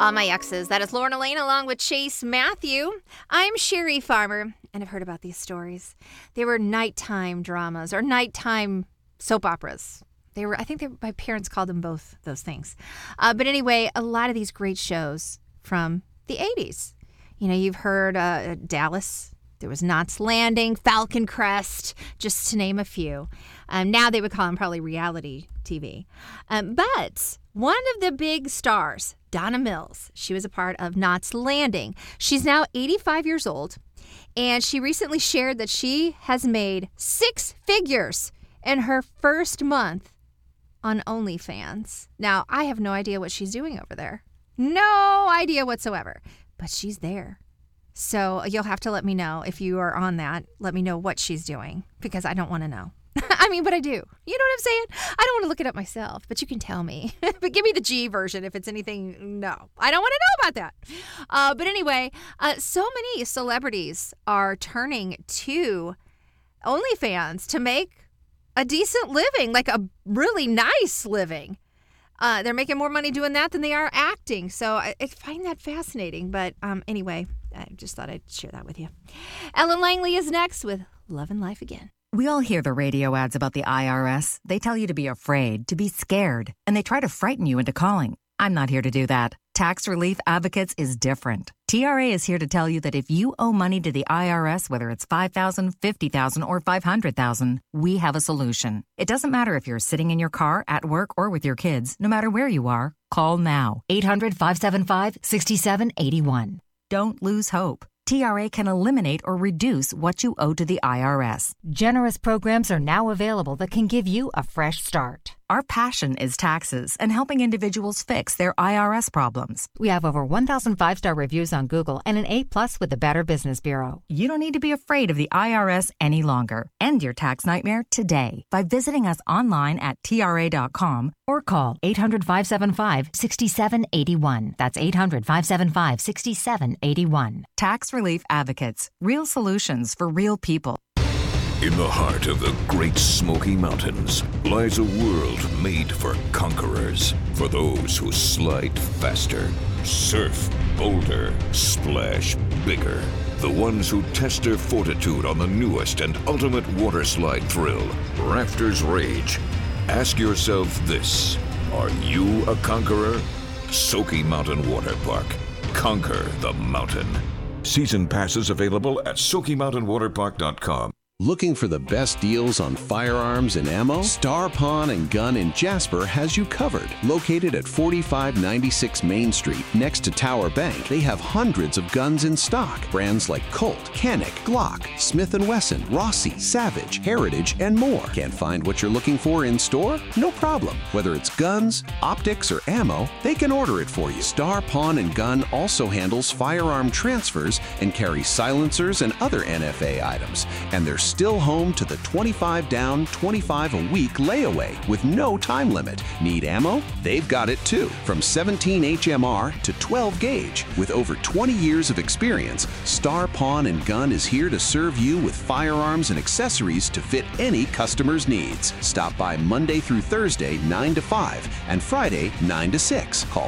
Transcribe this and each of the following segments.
All my exes. That is Lauren Elaine along with Chase Matthew. I'm Sherry Farmer, and I've heard about these stories. They were nighttime dramas or nighttime soap operas. My parents called them both those things. But anyway, a lot of these great shows from the 80s. You know, you've heard Dallas. There was Knots Landing, Falcon Crest, just to name a few. Now they would call them probably reality TV. But one of the big stars, Donna Mills, she was a part of Knots Landing. She's now 85 years old, and she recently shared that she has made 6 figures in her first month on OnlyFans. Now, I have no idea what she's doing over there. No idea whatsoever. But she's there. So you'll have to let me know if you are on that. Let me know what she's doing, because I don't want to know. I mean, but I do. You know what I'm saying? I don't want to look it up myself, but you can tell me. But give me the G version if it's anything. No, I don't want to know about that. But anyway, so many celebrities are turning to OnlyFans to make a decent living, like a really nice living. They're making more money doing that than they are acting. So I find that fascinating. But anyway, I just thought I'd share that with you. Ellen Langley is next with Love and Life Again. We all hear the radio ads about the IRS. They tell you to be afraid, to be scared, and they try to frighten you into calling. I'm not here to do that. Tax Relief Advocates is different. TRA is here to tell you that if you owe money to the IRS, whether it's $5,000, $50,000, or $500,000, we have a solution. It doesn't matter if you're sitting in your car, at work, or with your kids. No matter where you are, call now. 800-575-6781. Don't lose hope. TRA can eliminate or reduce what you owe to the IRS. Generous programs are now available that can give you a fresh start. Our passion is taxes and helping individuals fix their IRS problems. We have over 1,000 5-star reviews on Google and an A+ with the Better Business Bureau. You don't need to be afraid of the IRS any longer. End your tax nightmare today by visiting us online at TRA.com or call 800-575-6781. That's 800-575-6781. Tax Relief Advocates. Real solutions for real people. In the heart of the Great Smoky Mountains lies a world made for conquerors, for those who slide faster, surf bolder, splash bigger, the ones who test their fortitude on the newest and ultimate water slide thrill, Rafters Rage. Ask yourself this: are you a conqueror? Smoky Mountain Water Park. Conquer the mountain. Season passes available at SmokyMountainWaterPark.com. Looking for the best deals on firearms and ammo? Star Pawn and Gun in Jasper has you covered. Located at 4596 Main Street, next to Tower Bank, they have hundreds of guns in stock. Brands like Colt, Canik, Glock, Smith & Wesson, Rossi, Savage, Heritage, and more. Can't find what you're looking for in store? No problem. Whether it's guns, optics, or ammo, they can order it for you. Star Pawn and Gun also handles firearm transfers and carries silencers and other NFA items. And they're still home to the 25 down, 25 a week layaway with no time limit. Need ammo? They've got it too. From 17 HMR to 12 gauge. With over 20 years of experience, Star Pawn and Gun is here to serve you with firearms and accessories to fit any customer's needs. Stop by Monday through Thursday, 9 to 5, and Friday, 9 to 6. Call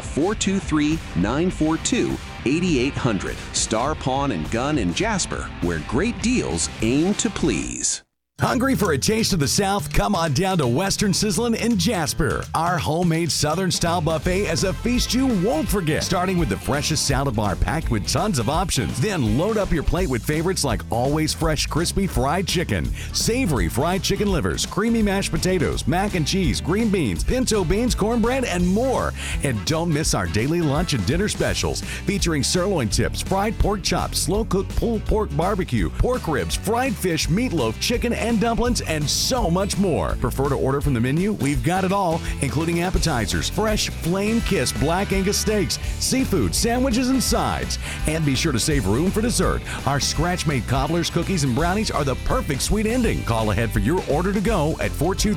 423-942-8800. Star Pawn and Gun in Jasper, where great deals aim to please. Hungry for a taste of the South? Come on down to Western Sizzlin' in Jasper. Our homemade Southern-style buffet is a feast you won't forget. Starting with the freshest salad bar packed with tons of options. Then load up your plate with favorites like always fresh crispy fried chicken, savory fried chicken livers, creamy mashed potatoes, mac and cheese, green beans, pinto beans, cornbread, and more. And don't miss our daily lunch and dinner specials featuring sirloin tips, fried pork chops, slow-cooked pulled pork barbecue, pork ribs, fried fish, meatloaf, chicken, and dumplings, and so much more. Prefer to order from the menu? We've got it all, including appetizers, fresh flame-kissed black Angus steaks, seafood, sandwiches, and sides. And be sure to save room for dessert. Our scratch-made cobblers, cookies, and brownies are the perfect sweet ending. Call ahead for your order to go at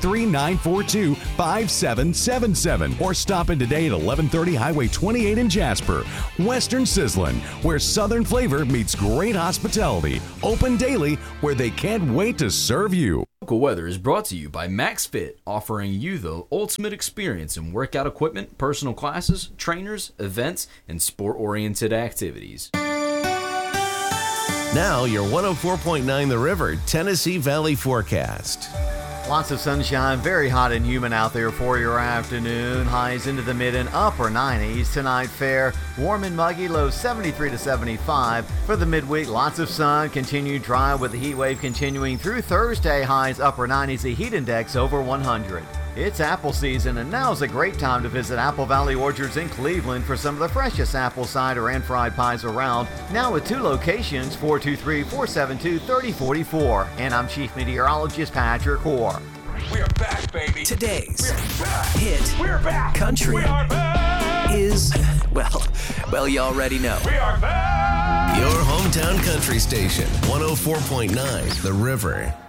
423-942-5777 or stop in today at 1130 Highway 28 in Jasper. Western Sizzlin', where Southern flavor meets great hospitality. Open daily, where they can't wait to serve you. Local weather is brought to you by MaxFit, offering you the ultimate experience in workout equipment, personal classes, trainers, events, and sport-oriented activities. Now your 104.9 The River Tennessee Valley forecast. Lots of sunshine, very hot and humid out there for your afternoon. Highs into the mid and upper 90s. Tonight fair, warm and muggy, lows 73 to 75. For the midweek, lots of sun, continued dry with the heat wave continuing through Thursday. Highs upper 90s, the heat index over 100. It's apple season, and now's a great time to visit Apple Valley Orchards in Cleveland for some of the freshest apple cider and fried pies around. Now with 2 locations, 423-472-3044. And I'm Chief Meteorologist Patrick Hoare. We're back, baby. Today's back. Hit We're back. Country we are back. Is, well, you already know. We are back. Your hometown country station, 104.9 The River.